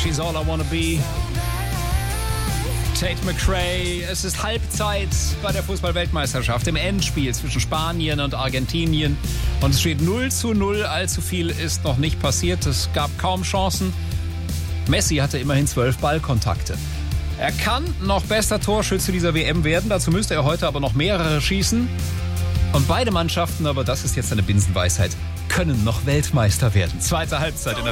She's All I Wanna Be. Tate McRae. Es ist Halbzeit bei der Fußball-Weltmeisterschaft im Endspiel zwischen Spanien und Argentinien. Und es steht 0:0. Allzu viel ist noch nicht passiert. Es gab kaum Chancen. Messi hatte immerhin 12 Ballkontakte. Er kann noch bester Torschütze dieser WM werden. Dazu müsste er heute aber noch mehrere schießen. Und beide Mannschaften, aber das ist jetzt eine Binsenweisheit, können noch Weltmeister werden. Zweite Halbzeit in der